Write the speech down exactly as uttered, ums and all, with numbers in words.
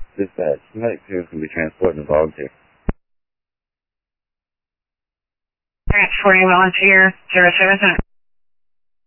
Dispatch, medic two can be transported and volunteer. Transporting volunteer, zero seven seven.